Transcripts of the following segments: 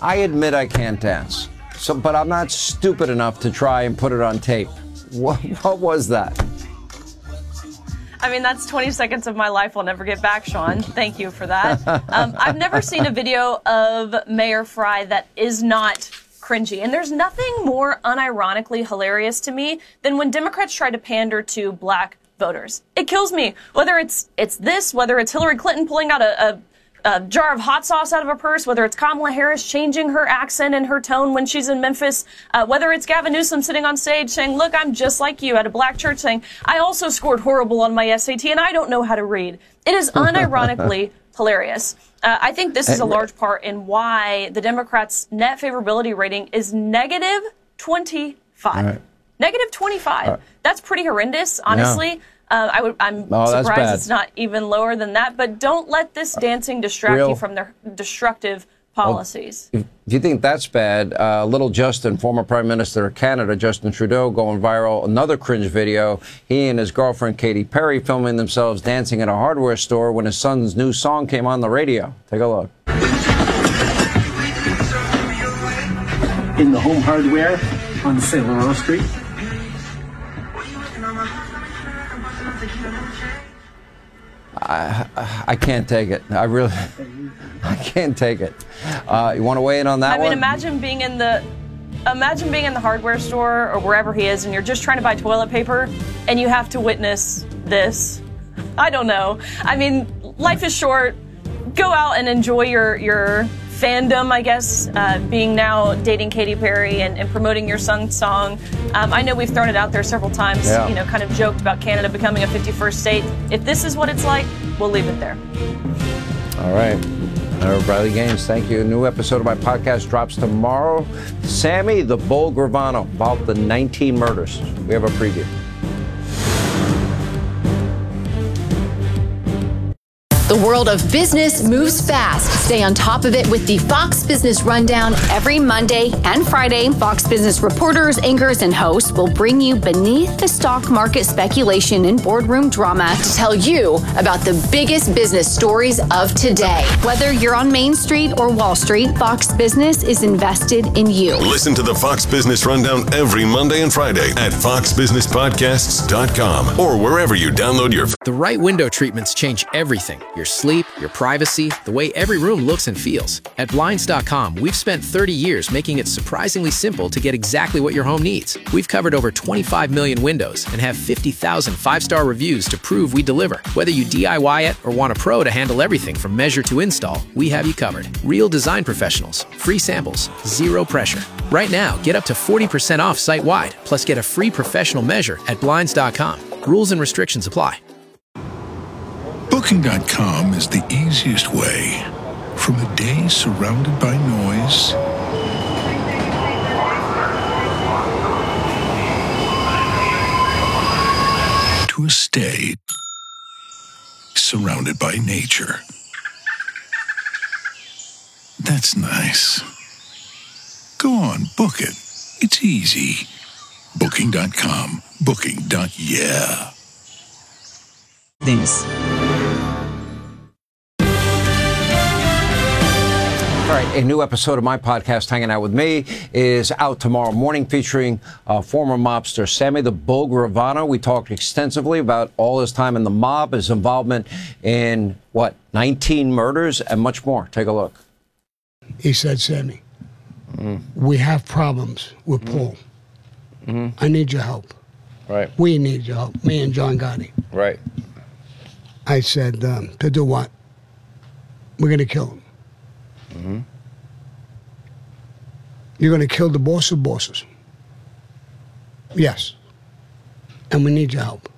I admit I can't dance, but I'm not stupid enough to try and put it on tape. What was that? I mean, that's 20 seconds of my life I'll never get back, Sean. Thank you for that. I've never seen a video of Mayor Fry that is not cringy. And there's nothing more unironically hilarious to me than when Democrats try to pander to black voters. It kills me. Whether it's this, whether it's Hillary Clinton pulling out a jar of hot sauce out of her purse, whether it's Kamala Harris changing her accent and her tone when she's in Memphis, whether it's Gavin Newsom sitting on stage saying, look, I'm just like you, at a black church saying, I also scored horrible on my SAT and I don't know how to read. It is unironically hilarious. I think this is a large part in why the Democrats' net favorability rating is negative 25. Right. Negative 25. That's pretty horrendous, honestly. Yeah. I'm surprised it's not even lower than that. But don't let this dancing distract you from their destructive policies. Well, if you think that's bad, little Justin, former Prime Minister of Canada, Justin Trudeau, going viral. Another cringe video. He and his girlfriend, Katy Perry, filming themselves dancing in a hardware store when his son's new song came on the radio. Take a look. In the Home Hardware on St. Laurent Street. I can't take it. I can't take it. You want to weigh in on that one? I mean, imagine being in the hardware store or wherever he is, and you're just trying to buy toilet paper, and you have to witness this. I don't know. I mean, life is short. Go out and enjoy your fandom, I guess, being now dating Katy Perry and promoting your son's song. I know we've thrown it out there several times, kind of joked about Canada becoming a 51st state. If this is what it's like, we'll leave it there. All right. Bradley Gaines, thank you. A new episode of my podcast drops tomorrow. Sammy the Bull Gravano, about the 19 murders. We have a preview. The world of business moves fast. Stay on top of it with the Fox Business Rundown every Monday and Friday. Fox Business reporters, anchors, and hosts will bring you beneath the stock market speculation and boardroom drama to tell you about the biggest business stories of today. Whether you're on Main Street or Wall Street, Fox Business is invested in you. Listen to the Fox Business Rundown every Monday and Friday at foxbusinesspodcasts.com or wherever you download your... The right window treatments change everything. Your sleep, your privacy, the way every room looks and feels. At Blinds.com, we've spent 30 years making it surprisingly simple to get exactly what your home needs. We've covered over 25 million windows and have 50,000 five-star reviews to prove we deliver. Whether you DIY it or want a pro to handle everything from measure to install, we have you covered. Real design professionals, free samples, zero pressure. Right now, get up to 40% off site-wide, plus get a free professional measure at Blinds.com. Rules and restrictions apply. Booking.com is the easiest way. From a day surrounded by noise to a stay surrounded by nature. That's nice. Go on, book it. It's easy. Booking.com. Booking.yeah. Things. All right, a new episode of my podcast, Hanging Out With Me, is out tomorrow morning, featuring former mobster Sammy the Bull Gravano. We talked extensively about all his time in the mob, his involvement in, 19 murders, and much more. Take a look. He said, Sammy, we have problems with Paul. I need your help. Right. We need your help, me and John Gotti. Right. I said, to do what? We're going to kill him. You're going to kill the boss of bosses. Yes. And we need your help.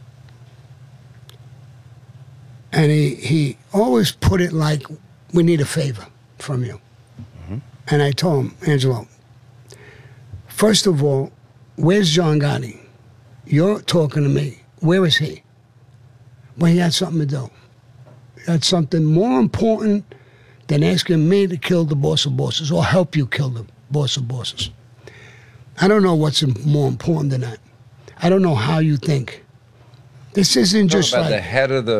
And he always put it like, we need a favor from you. And I told him, Angelo, first of all, where's John Gotti? You're talking to me. Where is he? Well, he had something to do. He had something more important than asking me to kill the boss of bosses or help you kill the boss of bosses. I don't know what's more important than that. I don't know how you think. This isn't just about like... the head of the